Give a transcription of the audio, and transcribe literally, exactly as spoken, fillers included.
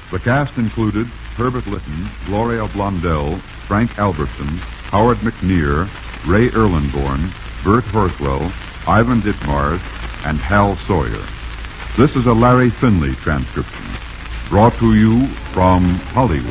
The cast included Herbert Lytton, Gloria Blondell, Frank Albertson, Howard McNear, Ray Erlenborn, Bert Horswell, Ivan Ditmars, and Hal Sawyer. This is a Larry Finley transcription, brought to you from Hollywood.